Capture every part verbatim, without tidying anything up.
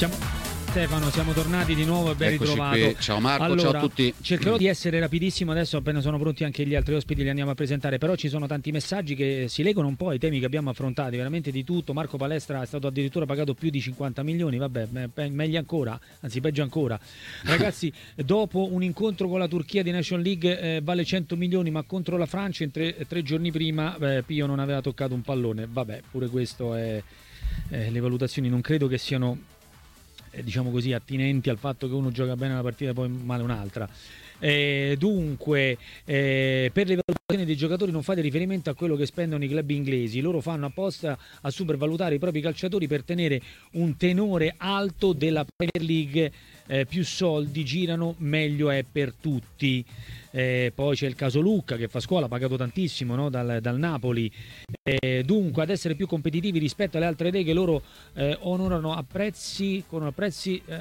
Siamo... Stefano, siamo tornati di nuovo e ben Eccoci ritrovato. qui. Ciao Marco, allora, ciao a tutti. Cercherò di essere rapidissimo adesso, appena sono pronti anche gli altri ospiti li andiamo a presentare, però ci sono tanti messaggi che si legano un po' ai temi che abbiamo affrontato, veramente di tutto. Marco Palestra è stato addirittura pagato più di cinquanta milioni, vabbè, me- meglio ancora, anzi peggio ancora. Ragazzi, dopo un incontro con la Turchia di Nation League eh, vale cento milioni, ma contro la Francia in tre, tre giorni prima eh, Pio non aveva toccato un pallone. Vabbè, pure questo è... Eh, le valutazioni non credo che siano... diciamo così, attinenti al fatto che uno gioca bene una partita e poi male un'altra. Eh, dunque, eh, per le valutazioni dei giocatori non fate riferimento a quello che spendono i club inglesi, loro fanno apposta a supervalutare i propri calciatori per tenere un tenore alto della Premier League, eh, più soldi girano meglio è per tutti. Eh, poi c'è il caso Lucca che fa scuola, pagato tantissimo, no? dal, dal Napoli. Eh, dunque ad essere più competitivi rispetto alle altre idee che loro eh, onorano a prezzi, con prezzi eh,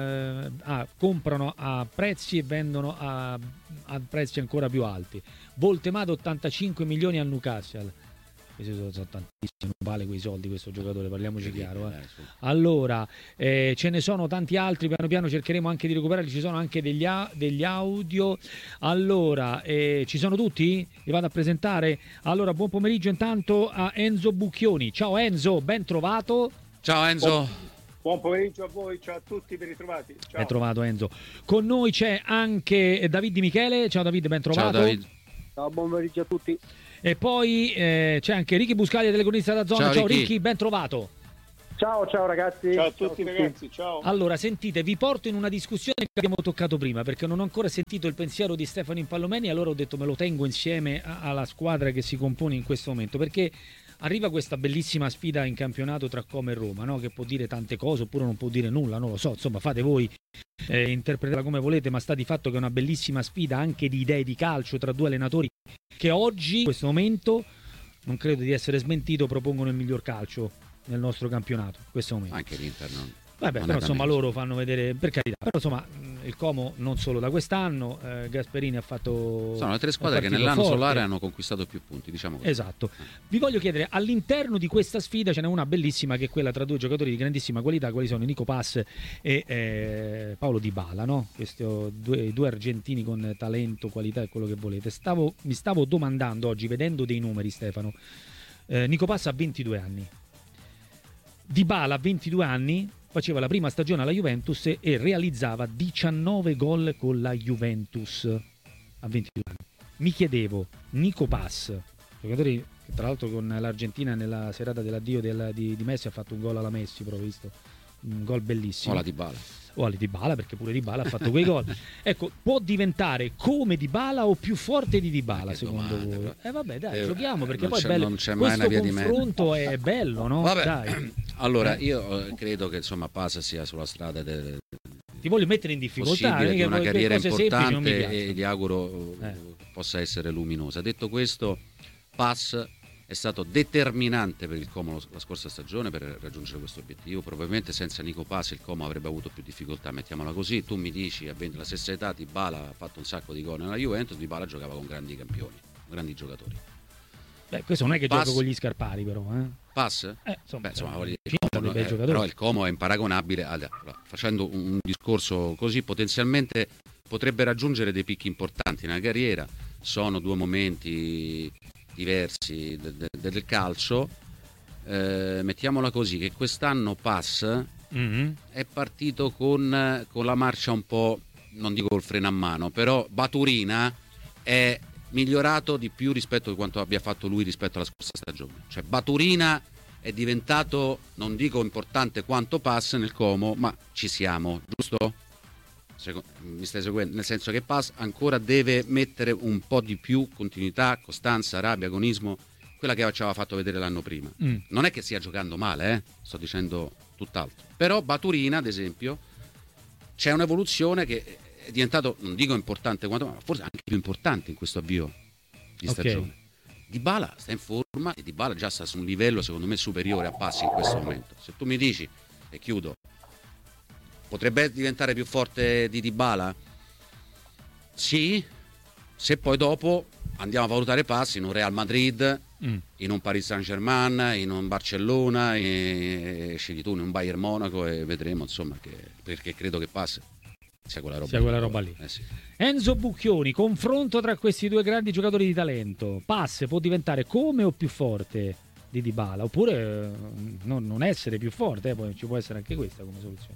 ah, comprano a prezzi e vendono a, a prezzi ancora più alti. Voltemato ottantacinque milioni al Newcastle. Questi sono, sono tantissimi, non vale quei soldi questo giocatore, parliamoci chiaro. Eh. Allora, eh, ce ne sono tanti altri, piano piano cercheremo anche di recuperarli, ci sono anche degli, a- degli audio. Allora, eh, ci sono tutti? Li vado a presentare. Allora, buon pomeriggio intanto a Enzo Bucchioni. Ciao Enzo, ben trovato. Ciao Enzo. Buon, buon pomeriggio a voi, ciao a tutti, ben ritrovati. Ciao. Ben trovato Enzo. Con noi c'è anche David Di Michele. Ciao David, ben trovato. Ciao David. Ciao, buon pomeriggio a tutti. E poi eh, c'è anche Ricky Buscaglia, telecronista da zona. Ciao, ciao Ricky. Ricky, ben trovato. Ciao, ciao ragazzi. Ciao a tutti, ciao ragazzi, ciao. Allora, sentite, vi porto in una discussione che abbiamo toccato prima, perché non ho ancora sentito il pensiero di Stefano Impallomeni, allora ho detto me lo tengo insieme a- alla squadra che si compone in questo momento, perché arriva questa bellissima sfida in campionato tra Como e Roma, no? Che può dire tante cose oppure non può dire nulla, non lo so, insomma fate voi, eh, interpretatela come volete, ma sta di fatto che è una bellissima sfida anche di idee di calcio tra due allenatori che oggi, in questo momento, non credo di essere smentito, propongono il miglior calcio nel nostro campionato in questo momento. Anche l'Inter non... Vabbè, non però è insomma da loro fanno vedere, per carità, però insomma il Como non solo da quest'anno, eh, Gasperini ha fatto... Sono le tre squadre che nell'anno forte. solare hanno conquistato più punti, diciamo così. Esatto. Vi voglio chiedere, all'interno di questa sfida ce n'è una bellissima che è quella tra due giocatori di grandissima qualità, quali sono Nico Pass e eh, Paulo Dybala, no? Questi due, due argentini con talento, qualità e quello che volete. Stavo, mi stavo domandando oggi, vedendo dei numeri, Stefano, eh, Nico Pass ha ventidue anni, Dybala ha ventidue anni, faceva la prima stagione alla Juventus e realizzava diciannove gol con la Juventus a ventidue anni. Mi chiedevo, Nico Pass, giocatore che tra l'altro con l'Argentina nella serata dell'addio del, di, di Messi ha fatto un gol alla Messi, però visto, un gol bellissimo. O la Dybala. O alla Dybala, perché pure Dybala ha fatto quei gol. Ecco, può diventare come Dybala o più forte di Dybala, secondo domanda, voi? però. Eh vabbè, dai, Eh, giochiamo, perché non poi è c'è- bello. non c'è mai Questo una via di mezzo. confronto è bello, no? Vabbè, Dai. allora Eh. io eh, credo che insomma Pass sia sulla strada del Ti voglio mettere in difficoltà, possibile, di mica una poi carriera cose semplici non mi importante piacciono. e gli auguro Eh. possa essere luminosa. Detto questo, Pass è stato determinante per il Como la scorsa stagione per raggiungere questo obiettivo. Probabilmente senza Nico Pass il Como avrebbe avuto più difficoltà, mettiamola così. Tu mi dici, avendo la stessa età, Dybala ha fatto un sacco di gol nella Juventus, Dybala giocava con grandi campioni, con grandi giocatori. Beh, questo non è che Pass- gioco con gli scarpari, però. Eh. Pass? Eh, insomma, Beh, insomma, eh, voglio dire, ci sono dei bei eh, giocatori. però il Como è imparagonabile. Allora, facendo un discorso così, potenzialmente potrebbe raggiungere dei picchi importanti nella carriera. Sono due momenti diversi de- de- del calcio. Eh, mettiamola così, che quest'anno Pass Mhm. è partito con, con la marcia un po', non dico col freno a mano, però Baturina è migliorato di più rispetto a quanto abbia fatto lui rispetto alla scorsa stagione. Cioè Baturina è diventato, non dico importante quanto Pass nel Como, ma ci siamo, giusto? Seco- mi stai seguendo? Nel senso che Pass ancora deve mettere un po' di più continuità, costanza, rabbia, agonismo, quella che ci aveva fatto vedere l'anno prima. Mm. Non è che stia giocando male, eh? Sto dicendo tutt'altro. Però Baturina, ad esempio, c'è un'evoluzione che è diventato, non dico importante quanto, ma forse anche più importante in questo avvio di Ok. stagione. Dybala sta in forma e Dybala già sta su un livello secondo me superiore a Passi in questo momento. Se tu mi dici, e chiudo, potrebbe diventare più forte di Dybala? Sì, se poi dopo andiamo a valutare Passi in un Real Madrid mm. in un Paris Saint-Germain, in un Barcellona, e, e scegli tu in un Bayern Monaco e vedremo, insomma, che, perché credo che passi sia quella roba, sia quella roba lì. Eh sì. Enzo Bucchioni, confronto tra questi due grandi giocatori di talento. Pass può diventare come o più forte di Dybala, oppure eh, non, non essere più forte, eh, poi ci può essere anche questa come soluzione.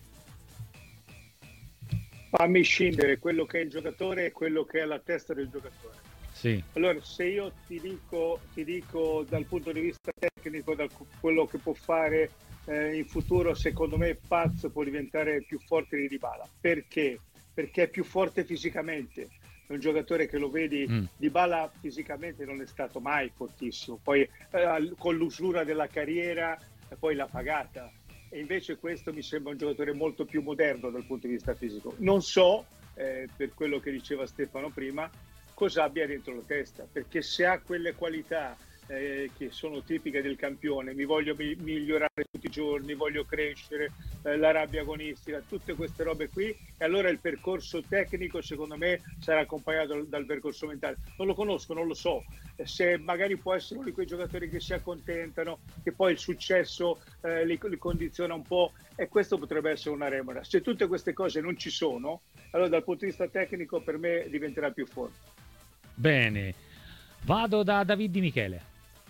Fammi scindere quello che è il giocatore e quello che è la testa del giocatore. Sì. Allora, se io ti dico, ti dico dal punto di vista tecnico, da quello che può fare eh, in futuro, secondo me Paz può diventare più forte di Dybala. Perché? Perché è più forte fisicamente. È un giocatore che lo vedi, mm. Dybala fisicamente non è stato mai fortissimo, poi eh, con l'usura della carriera poi l'ha pagata, e invece questo mi sembra un giocatore molto più moderno dal punto di vista fisico. Non so, eh, per quello che diceva Stefano prima, cosa abbia dentro la testa, perché se ha quelle qualità eh, che sono tipiche del campione, mi voglio mi- migliorare tutti i giorni, voglio crescere, eh, la rabbia agonistica, tutte queste robe qui, e allora il percorso tecnico secondo me sarà accompagnato dal, dal percorso mentale. Non lo conosco, non lo so, eh, se magari può essere uno di quei giocatori che si accontentano, che poi il successo eh, li, li condiziona un po', e questo potrebbe essere una remora. Se tutte queste cose non ci sono, allora dal punto di vista tecnico per me diventerà più forte. Bene, vado da David Di Michele.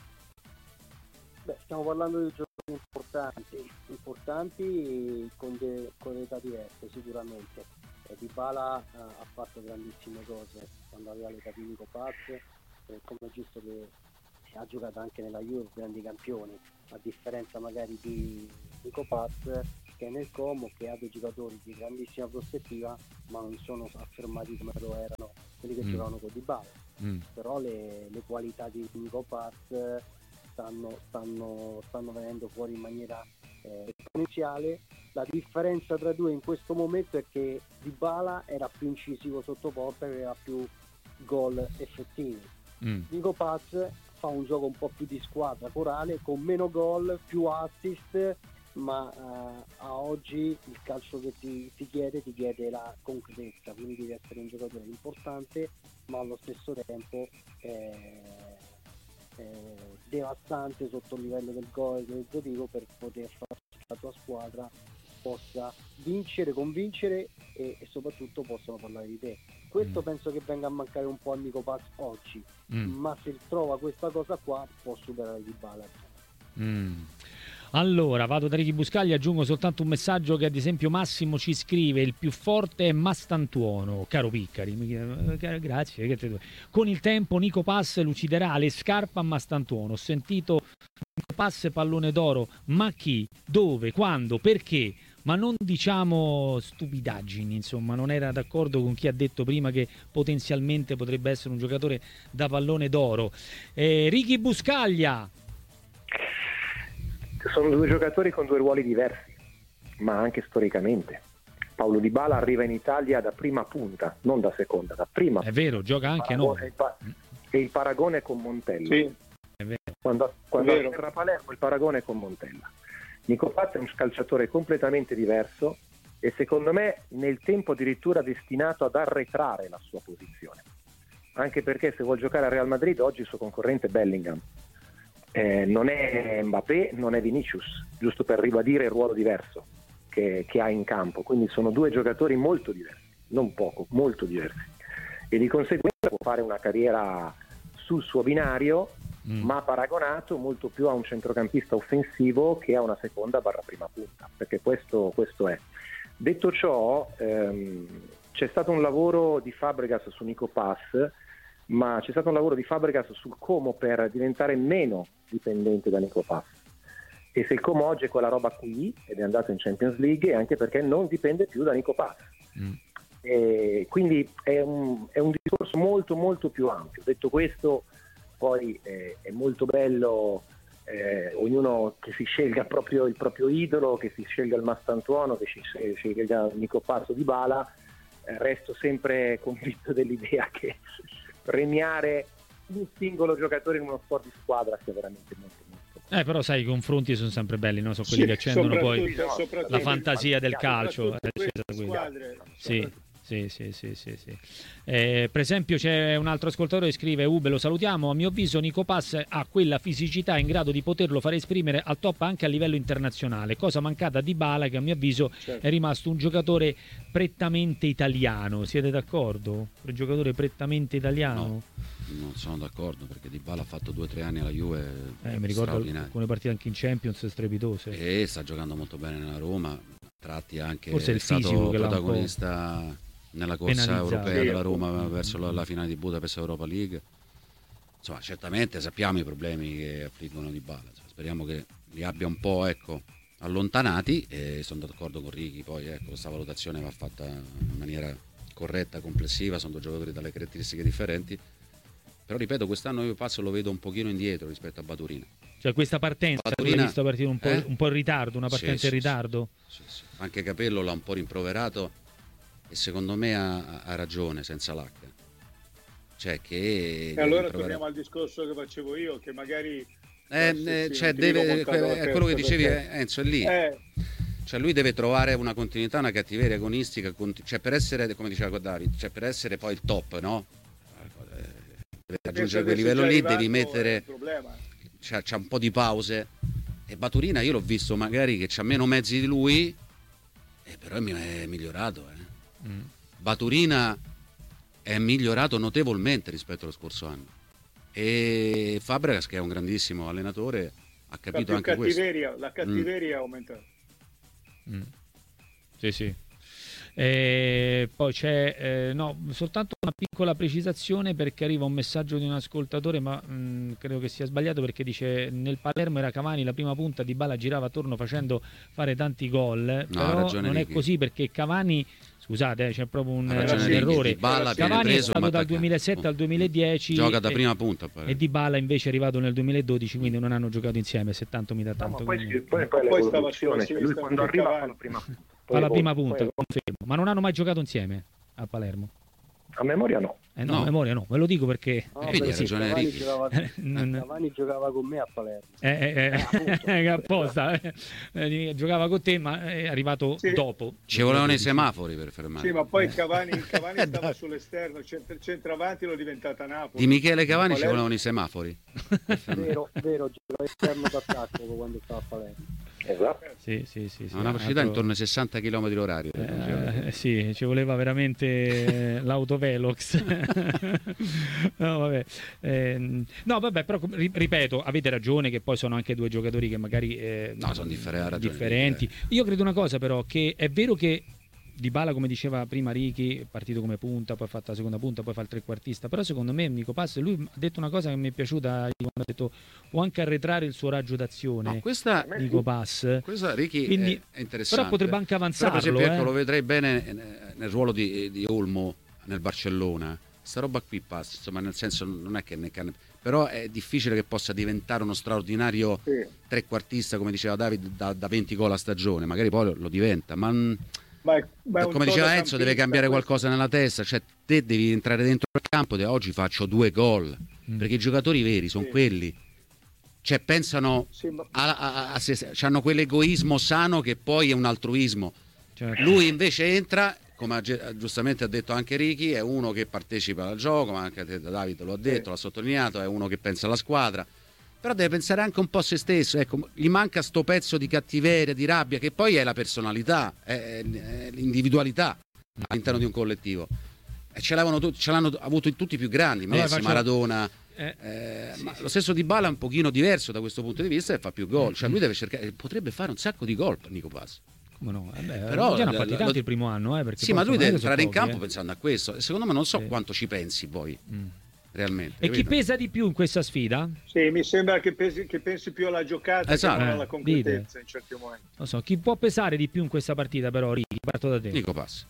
Beh, stiamo parlando di giocatori importanti, importanti con, de, con età diverse sicuramente. Eh, Dybala eh, ha fatto grandissime cose quando aveva l'età di Nico Paz, eh, come è giusto che ha giocato anche nella Juve grandi campioni, a differenza magari di Nico Paz che è nel Como, che ha dei giocatori di grandissima prospettiva ma non sono affermati come lo erano quelli che mm. giocavano con Dybala. Mm. Però le, le qualità di Nico Paz stanno, stanno, stanno venendo fuori in maniera eh, esponenziale. La differenza tra i due in questo momento è che Dybala era più incisivo sotto porta e aveva più gol effettivi. Mm. Nico Paz fa un gioco un po' più di squadra corale, con meno gol, più assist, ma uh, a oggi il calcio che ti, ti chiede ti chiede la concretezza, quindi devi essere un giocatore importante ma allo stesso tempo eh, eh, devastante sotto il livello del gol e del gioco per poter fare che la tua squadra possa vincere, convincere e, e soprattutto possano parlare di te. Questo mm. penso che venga a mancare un po' a Nico Paz oggi, mm. ma se trova questa cosa qua può superare Dybala. Mm. Allora, vado da Ricky Buscagli, aggiungo soltanto un messaggio che ad esempio Massimo ci scrive: il più forte è Mastantuono, caro Piccari, grazie, che te... con il tempo Nico Paz luciderà le scarpe a Mastantuono, ho sentito Nico Paz pallone d'oro, ma chi, dove, quando, perché? Ma non diciamo stupidaggini, insomma, non era d'accordo con chi ha detto prima che potenzialmente potrebbe essere un giocatore da pallone d'oro. Eh, Ricky Buscaglia. Sono due giocatori con due ruoli diversi, ma anche storicamente. Paulo Dybala arriva in Italia da prima punta, non da seconda, da prima. È vero, gioca anche no. noi. E il paragone con Montella. Sì. È vero. Quando, quando atterra a Palermo il paragone con Montella. Nico Paz è un calciatore completamente diverso e secondo me nel tempo addirittura destinato ad arretrare la sua posizione. Anche perché se vuol giocare al Real Madrid oggi il suo concorrente è Bellingham. Eh, non è Mbappé, non è Vinicius, giusto per ribadire il ruolo diverso che, che ha in campo. Quindi sono due giocatori molto diversi, non poco, molto diversi. E di conseguenza può fare una carriera sul suo binario, mm. ma paragonato molto più a un centrocampista offensivo che a una seconda barra prima punta, perché questo, questo è. Detto ciò, ehm, c'è stato un lavoro di Fabregas su Nico Paz, ma c'è stato un lavoro di Fabregas sul Como per diventare meno dipendente da Nico Paz. E se il Como oggi è quella roba qui ed è andato in Champions League è anche perché non dipende più da Nico Paz. Mm. E quindi è un, è un discorso molto molto più ampio. Detto questo, poi eh, è molto bello eh, ognuno che si scelga proprio il proprio idolo, che si scelga il Mastantuono, che si scelga Nico Paz o Dybala. Eh, resto sempre convinto dell'idea che premiare un singolo giocatore in uno sport di squadra sia veramente molto molto eh però sai, i confronti sono sempre belli, no? Sono quelli sì, che accendono poi la fantasia del calcio, eccetera, squadre, sì, Sì, sì, sì, sì, sì. Eh, per esempio c'è un altro ascoltatore che scrive: Ube, lo salutiamo, a mio avviso Nico Pass ha quella fisicità in grado di poterlo fare esprimere al top anche a livello internazionale, cosa mancata a Dybala, che a mio avviso certo. è rimasto un giocatore prettamente italiano. Siete d'accordo? Un giocatore prettamente italiano? No, non sono d'accordo, perché Dybala ha fatto due o tre anni alla Juve, eh, mi ricordo alcune partite anche in Champions strepitose, e sta giocando molto bene nella Roma, tratti anche forse è il stato protagonista nella corsa europea della Roma verso la, la finale di Budapest Europa League. Insomma, certamente sappiamo i problemi che affliggono Dybala, insomma, speriamo che li abbia un po', ecco, allontanati, e sono d'accordo con Ricky, poi ecco, questa valutazione va fatta in maniera corretta, complessiva, sono due giocatori dalle caratteristiche differenti, però ripeto, quest'anno io Passo lo vedo un pochino indietro rispetto a Baturina. Cioè questa partenza l'hai visto partire un po', eh? un po' in ritardo, una partenza sì, in ritardo? Sì, sì, sì. Anche Capello l'ha un po' rimproverato, e secondo me ha, ha ragione senza l'H. Cioè che e allora torniamo al discorso che facevo io, che magari eh, eh, cioè deve, è quello che dicevi perché... Enzo, è lì eh. Cioè lui deve trovare una continuità, una cattiveria agonistica, cioè per essere, come diceva David, cioè per essere poi il top, no? Deve raggiungere quel livello lì, devi mettere, c'ha, c'ha un po' di pause, e Baturina io l'ho visto magari che c'ha meno mezzi di lui, eh, però è migliorato, eh. Mm. Baturina è migliorato notevolmente rispetto allo scorso anno, e Fabregas, che è un grandissimo allenatore, ha capito la anche questo. La cattiveria mm. è aumentata. Mm. Sì, sì. E poi c'è eh, no, soltanto una piccola precisazione, perché arriva un messaggio di un ascoltatore, ma mh, credo che sia sbagliato, perché dice: nel Palermo era Cavani la prima punta, Dybala girava attorno facendo fare tanti gol. No, però non Ricky. È così, perché Cavani, scusate, eh, c'è proprio un, un errore. Cavani è stato dal duemilasette al duemiladieci, gioca da e, prima punta poi. E Dybala invece è arrivato nel duemiladodici, quindi non hanno giocato insieme. settanta mi dà tanto. No, poi, poi, poi, poi stava sulla lui quando arriva fa la prima punta. Fa la prima punta, confermo. Ma non hanno mai giocato insieme a Palermo? A memoria no. Eh no, no. A memoria no, ve lo dico perché no, eh, sì, Cavani, giocava, Cavani giocava con me a Palermo. Eh, eh, eh, eh, apposta, eh, giocava con te, ma è arrivato sì. dopo. Ci volevano i semafori per fermare. Sì, ma poi Cavani, Cavani stava sull'esterno, centro, centravanti l'ho diventata Napoli. Di Michele Cavani Palermo. Ci volevano i semafori. Vero, vero, giocava esterno d'attacco quando stava a Palermo. Esatto. Sì, sì, sì, sì. Una velocità altro... intorno ai sessanta chilometri l'orario. Eh, sì, ci voleva veramente l'autovelox. no, vabbè. Eh, no, vabbè, però ripeto, avete ragione che poi sono anche due giocatori che magari eh, no, sono differ- differenti. Io credo una cosa però, che è vero che Dybala, come diceva prima Ricky, è partito come punta, poi ha fatto la seconda punta, poi fa il trequartista, però secondo me Nico Pass, lui ha detto una cosa che mi è piaciuta quando ha detto può anche arretrare il suo raggio d'azione. No, questa, Nico Pass, questa Ricky quindi, è interessante, però potrebbe anche avanzarlo. Però per esempio, eh. ecco, lo vedrei bene nel ruolo di, di Olmo nel Barcellona. Sta roba qui Pass, insomma, nel senso non è che ne can... però è difficile che possa diventare uno straordinario sì. trequartista, come diceva David, da, da venti gol a stagione, magari poi lo, lo diventa, ma Ma è, ma è come diceva Enzo, deve cambiare questo. qualcosa nella testa, cioè te devi entrare dentro il campo e oggi faccio due gol, mm. perché i giocatori veri sono sì. quelli, cioè pensano sì, ma... a, a, a se, hanno quell'egoismo sano che poi è un altruismo, certo. Lui invece entra, come giustamente ha detto anche Ricky, è uno che partecipa al gioco, ma anche David lo ha detto, sì. l'ha sottolineato, è uno che pensa alla squadra, però deve pensare anche un po' a se stesso, ecco, gli manca sto pezzo di cattiveria, di rabbia, che poi è la personalità, è, è l'individualità all'interno di un collettivo, e ce l'avevano tutti, ce l'hanno avuto tutti i più grandi, Messi, allora, faccio... Maradona, eh, eh, sì, ma sì. Lo stesso Dybala è un pochino diverso da questo punto di vista e fa più gol, cioè lui deve cercare, potrebbe fare un sacco di gol Nico Pass. Come no? Eh beh, però già ne ha fatti tanti il primo anno, eh, perché sì, ma lui deve entrare in campo eh. pensando a questo, e secondo me non so sì. quanto ci pensi poi. Mm. Realmente, e capito? Chi pesa di più in questa sfida? Sì, mi sembra che pensi, che pensi più alla giocata esatto. che non alla eh, concretezza dite. in certi momenti. Lo so, chi può pesare di più in questa partita però, Ricky? Parto da te. Nico Pass.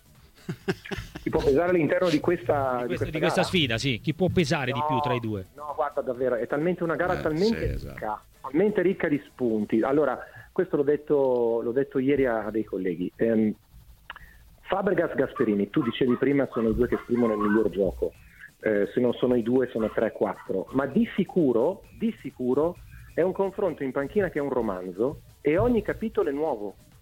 Chi può pesare all'interno di questa, di questa, di questa, di questa sfida, sì. Chi può pesare no, di più tra i due? No, guarda, davvero, è talmente una gara eh, talmente sì, ricca, esatto. talmente ricca di spunti. Allora, questo l'ho detto, l'ho detto ieri a dei colleghi. Ehm, Fabregas, Gasperini, tu dicevi prima sono i due che esprimono il miglior gioco. Eh, se non sono i due sono tre quattro, ma di sicuro, di sicuro è un confronto in panchina che è un romanzo e ogni capitolo è nuovo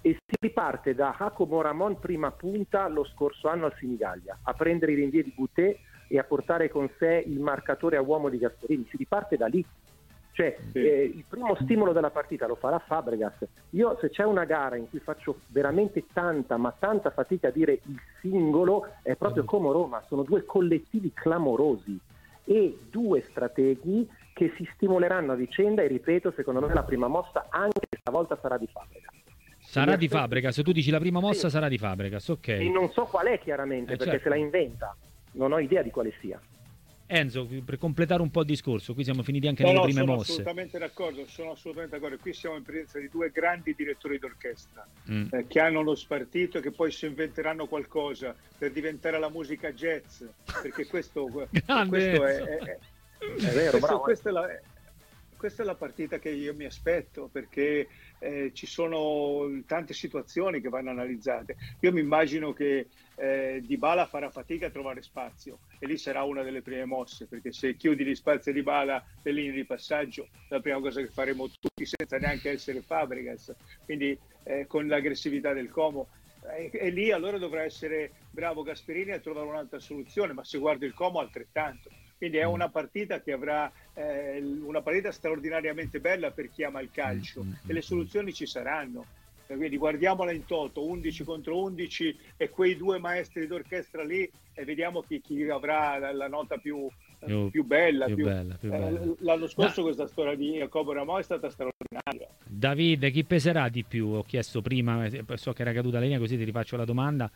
e si riparte da Jacobo Ramon prima punta lo scorso anno al Senigallia, a prendere i rinvii di Boutet e a portare con sé il marcatore a uomo di Gasperini. Si riparte da lì. Cioè, eh, il primo stimolo della partita lo farà Fabregas. Io, se c'è una gara in cui faccio veramente tanta, ma tanta fatica a dire il singolo, è proprio Como Roma. Sono due collettivi clamorosi e due strateghi che si stimoleranno a vicenda, e ripeto, secondo me la prima mossa anche stavolta sarà di Fabregas. Sarà di Fabregas, tu dici la prima mossa sì. sarà di Fabregas, ok. E non so qual è chiaramente, eh, perché certo. se la inventa, non ho idea di quale sia. Enzo, per completare un po' il discorso, qui siamo finiti anche no, nelle no, prime sono mosse. Assolutamente d'accordo, sono assolutamente d'accordo. Qui siamo in presenza di due grandi direttori d'orchestra mm. eh, che hanno lo spartito e che poi si inventeranno qualcosa per diventare la musica jazz, perché questo, questo è, è, è, è vero, questo, bravo. Questa è la, questa è la partita che io mi aspetto, perché eh, ci sono tante situazioni che vanno analizzate. Io mi immagino che eh, Dybala farà fatica a trovare spazio, e lì sarà una delle prime mosse, perché se chiudi gli spazi a Dybala, le linee di passaggio, la prima cosa che faremo tutti, senza neanche essere Fabregas, quindi eh, con l'aggressività del Como, e, e lì allora dovrà essere bravo Gasperini a trovare un'altra soluzione, ma se guardo il Como altrettanto. Quindi è una partita che avrà eh, una partita straordinariamente bella per chi ama il calcio, e le soluzioni ci saranno. Quindi guardiamola in toto, undici contro undici, e quei due maestri d'orchestra lì, e vediamo chi, chi avrà la, la nota più, più, più bella. Più più, bella, più bella. Eh, l'anno scorso no. questa storia di Jacobo Ramon è stata straordinaria. Davide, chi peserà di più? Ho chiesto prima, so che era caduta la linea, così ti rifaccio la domanda,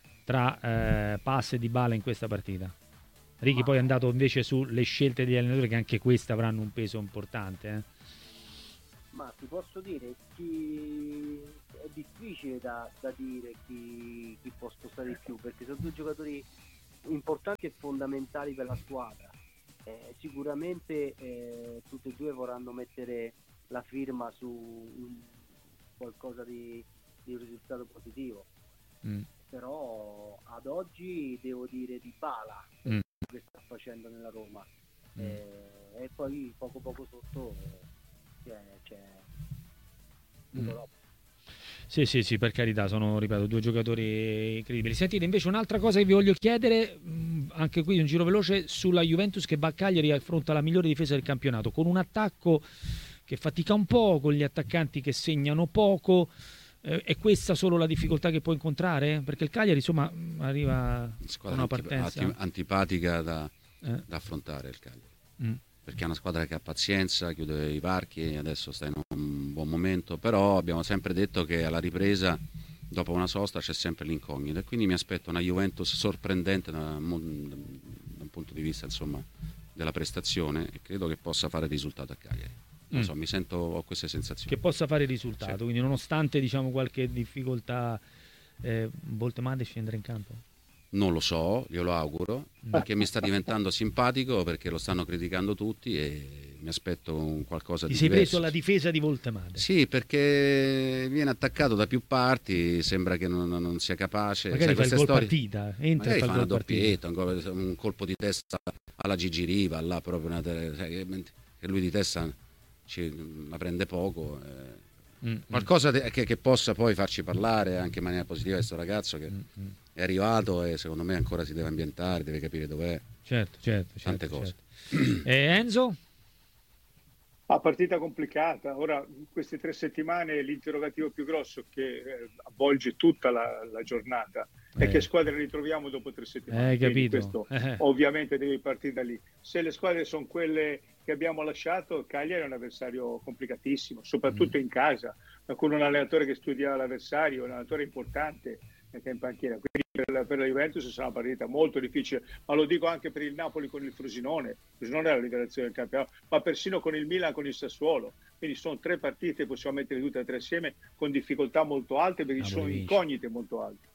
tra eh, Pass e Dybala in questa partita. Ricky poi è andato invece sulle scelte degli allenatori, che anche queste avranno un peso importante. Eh. Ma ti posso dire, chi... è difficile da, da dire chi, chi può spostare di più, perché sono due giocatori importanti e fondamentali per la squadra. Eh, sicuramente eh, tutti e due vorranno mettere la firma su un, qualcosa di, di un risultato positivo. Mm. Però ad oggi devo dire Dybala, mm. che sta facendo nella Roma, mm. eh, e poi poco poco sotto c'è, c'è mm. Sì, sì, sì, per carità, sono, ripeto, due giocatori incredibili. Sentite, invece un'altra cosa che vi voglio chiedere, anche qui un giro veloce, sulla Juventus che va a Cagliari e affronta la migliore difesa del campionato, con un attacco che fatica un po', con gli attaccanti che segnano poco. Eh, è questa solo la difficoltà che può incontrare? Perché il Cagliari, insomma, arriva a una partenza antip- antipatica da, eh. da affrontare il Cagliari. Mm. Perché è una squadra che ha pazienza, chiude i varchi, adesso sta in un buon momento, però abbiamo sempre detto che alla ripresa, dopo una sosta, c'è sempre l'incognito, e quindi mi aspetto una Juventus sorprendente da, da un punto di vista, insomma, della prestazione, e credo che possa fare risultato a Cagliari. Non so, mm. mi sento, ho queste sensazioni. Che possa fare risultato, sì. Quindi nonostante, diciamo, qualche difficoltà, eh, Voltemade scendere in campo? Non lo so, glielo auguro, perché mi sta diventando simpatico, perché lo stanno criticando tutti e mi aspetto un qualcosa Ti di sei diverso. preso la difesa di Voltemade? Sì, perché viene attaccato da più parti, sembra che non, non sia capace. Magari sai, fa il gol storie... partita, entra e fa, fa il una gol doppietta, un, un colpo di testa alla Gigi Riva, là proprio una, sai, che lui di testa ci, la prende poco. Eh. Mm, qualcosa mm. Che, che possa poi farci parlare anche in maniera positiva questo ragazzo che mm, è arrivato e secondo me ancora si deve ambientare, deve capire dov'è. Certo, certo, tante certo, cose. Certo. E Enzo? Ah, partita complicata. Ora, queste tre settimane l'interrogativo più grosso che eh, avvolge tutta la, la giornata eh. è che squadre ritroviamo dopo tre settimane. Eh, capito. Questo Eh. ovviamente devi partire da lì. Se le squadre sono quelle che abbiamo lasciato, Cagliari è un avversario complicatissimo, soprattutto mm. in casa, con un allenatore che studia l'avversario, un allenatore importante che è in panchina. Quindi per la, per la Juventus sarà una partita molto difficile, ma lo dico anche per il Napoli con il Frosinone. Il Frosinone è la liberazione del campionato, ma persino con il Milan, con il Sassuolo. Quindi sono tre partite, possiamo mettere tutte e tre assieme, con difficoltà molto alte, perché ci sono incognite molto alte.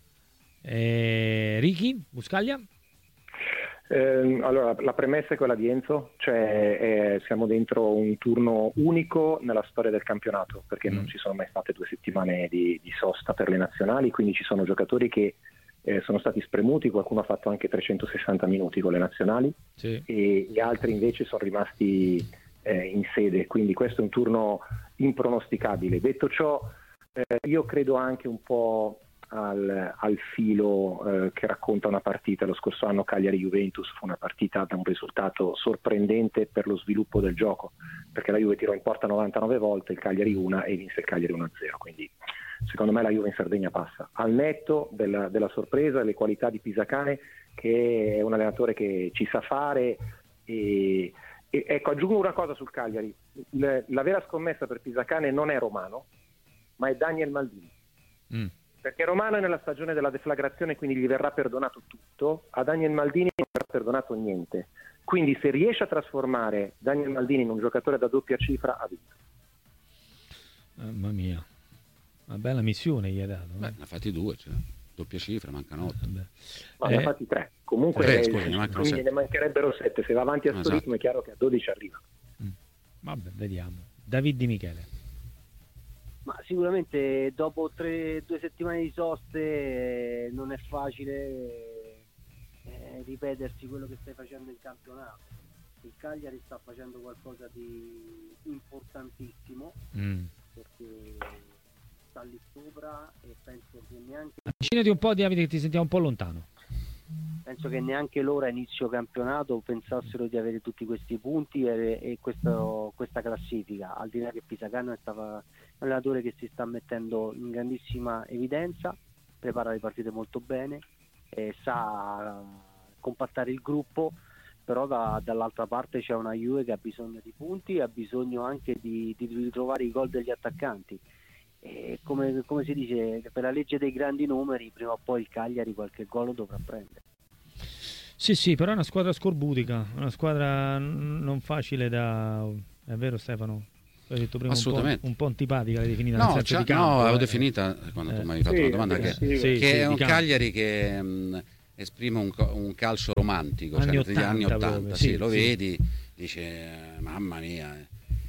Eh, Ricky, Buscaglia? Eh, allora, la premessa è quella di Enzo, cioè eh, siamo dentro un turno unico nella storia del campionato, perché mm. non ci sono mai state due settimane di, di sosta per le nazionali, quindi ci sono giocatori che eh, sono stati spremuti, qualcuno ha fatto anche trecentosessanta minuti con le nazionali, sì. E gli altri invece sono rimasti eh, in sede, quindi questo è un turno impronosticabile. Detto ciò, eh, io credo anche un po' al, al filo eh, che racconta una partita. Lo scorso anno Cagliari-Juventus fu una partita da un risultato sorprendente per lo sviluppo del gioco, perché la Juve tirò in porta novantanove volte, il Cagliari una e vinse il Cagliari uno a zero, quindi secondo me la Juve in Sardegna passa, al netto della, della sorpresa e le qualità di Pisacane, che è un allenatore che ci sa fare. E, e ecco, aggiungo una cosa sul Cagliari: Le, la vera scommessa per Pisacane non è Romano, ma è Daniel Maldini. Mm. Perché Romano è nella stagione della deflagrazione, quindi gli verrà perdonato tutto, a Daniel Maldini non verrà perdonato niente. Quindi se riesce a trasformare Daniel Maldini in un giocatore da doppia cifra, ha vinto. Mamma mia, una bella missione gli hai dato. Beh, ne ha fatti due, cioè, doppia cifra, mancano otto. Ma eh, ne ha fatti tre. Comunque tre, eh, scusi, ne mancano quindi sette. ne mancherebbero sette. Se va avanti a sto esatto. ritmo è chiaro che a dodici arriva. Mm. Vabbè, vediamo. David Di Michele. Ma sicuramente dopo tre, due settimane di soste eh, non è facile eh, ripetersi quello che stai facendo in campionato. Il Cagliari sta facendo qualcosa di importantissimo, mm. perché sta lì sopra e penso che neanche... Avvicinati un po', Davide, che ti sentiamo un po' lontano. Penso che neanche loro a inizio campionato pensassero di avere tutti questi punti e, e questo, questa classifica, al di là che Pisacane è stato un allenatore che si sta mettendo in grandissima evidenza, prepara le partite molto bene, e sa compattare il gruppo, però da, dall'altra parte c'è una Juve che ha bisogno di punti e ha bisogno anche di, di ritrovare i gol degli attaccanti. E come, come si dice, per la legge dei grandi numeri, prima o poi il Cagliari qualche gol lo dovrà prendere. Sì, sì, però è una squadra scorbutica, una squadra non facile da... È vero, Stefano? L'hai detto prima, assolutamente. Un po', un po' antipatica l'hai definita, no, nel senso di campo, no, l'avevo eh. definita quando tu mi hai fatto sì, la domanda, sì, che, sì, che sì, è sì, un di Cagliari che mh, esprime un, un calcio romantico, anni cioè ottanta, negli anni ottanta, proprio, sì, sì, lo sì. vedi, dice mamma mia,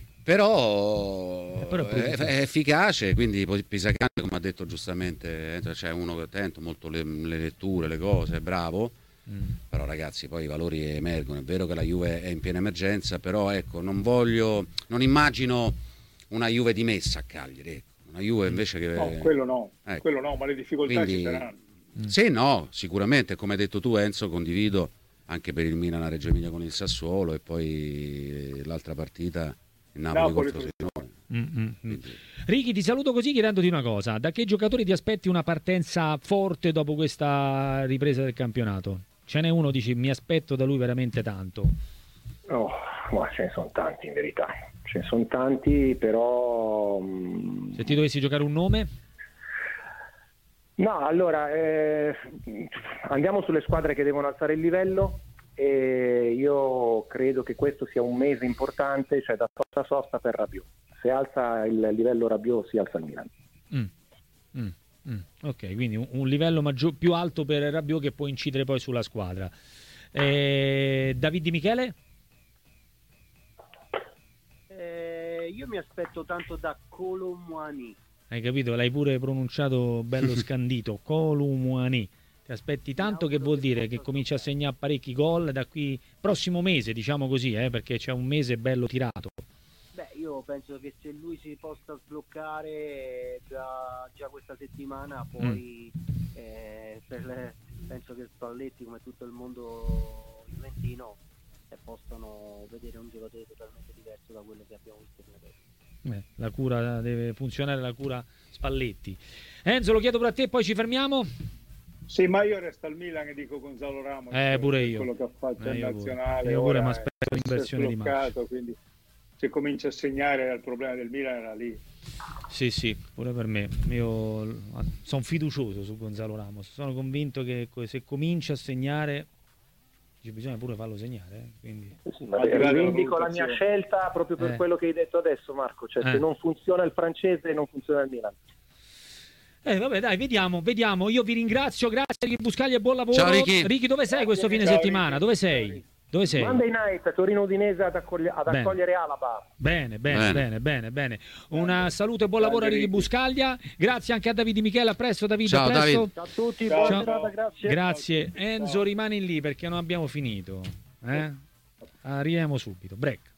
però, eh, però è, è efficace, quindi Pisacane, come ha detto giustamente, c'è cioè uno attento, molto le, le letture, le cose, è bravo. Mm. Però ragazzi, poi i valori emergono. È vero che la Juve è in piena emergenza, però ecco, non voglio, non immagino una Juve dimessa a Cagliari, ecco. Una Juve invece che no, quello no, ecco. quello no, ma le difficoltà Quindi, ci saranno. Mm. Sì, no, sicuramente, come hai detto tu Enzo, condivido anche per il Milan a Reggio Emilia con il Sassuolo e poi l'altra partita il Napoli, Napoli contro Frosinone. Mm, mm, mm. Ricky, ti saluto così chiedendoti una cosa: da che giocatori ti aspetti una partenza forte dopo questa ripresa del campionato? Ce n'è uno, dici, mi aspetto da lui veramente tanto. Oh, ma ce ne sono tanti in verità, ce ne sono tanti, però... Se ti dovessi giocare un nome? No, allora, eh, andiamo sulle squadre che devono alzare il livello e io credo che questo sia un mese importante, cioè da sosta sosta per Rabiot. Se alza il livello Rabiot si alza il Milan. Mm. Mm. Mm, ok, quindi un, un livello maggior, più alto per Rabiot che può incidere poi sulla squadra. eh, David Di Michele? Eh, io mi aspetto tanto da Kolo Muani. Hai capito? L'hai pure pronunciato bello scandito. Kolo Muani. Ti aspetti tanto, che vuol dire che comincia a segnare parecchi gol da qui prossimo mese, diciamo così, eh, perché c'è un mese bello tirato. Beh, io penso che se lui si possa sbloccare già, già questa settimana, poi mm. eh, per le, penso che Spalletti, come tutto il mondo juventino, eh, possano vedere un giocatore totalmente diverso da quello che abbiamo visto fino adesso. Eh, la cura deve funzionare, la cura Spalletti. Enzo, lo chiedo per a te, poi ci fermiamo. Sì, ma io resto al Milan e dico Gonzalo Ramos. Eh, pure io. Quello che ha fatto eh, in io nazionale. Pure. Io pure mi aspetto l'inversione di marcia. Quindi se comincia a segnare, il problema del Milan era lì. Sì, sì, pure per me. Io sono fiducioso su Gonzalo Ramos. Sono convinto che se comincia a segnare, bisogna pure farlo segnare. Eh? Quindi... sì, ma rivendico la mia scelta proprio per eh. quello che hai detto adesso, Marco. Cioè, eh. se non funziona il francese, non funziona il Milan. Eh vabbè, dai, vediamo, vediamo. Io vi ringrazio, grazie Ricky Buscaglia e buon lavoro. Ciao Ricky. Ricky, dove sei questo fine Ciao, settimana? Ricky. Dove sei? Dove sei? Monday night, Torino Udinese ad, accogli- ad accogliere Alaba. Bene, bene, bene, bene, bene. Un saluto e buon lavoro a Ricky Buscaglia. Grazie anche a Davide Michele. A presto, Davide. Ciao, a presto. David. Ciao a tutti, ciao, buona ciao. serata, grazie. Grazie. Enzo, rimani lì perché non abbiamo finito. Eh? Arriviamo subito. Break.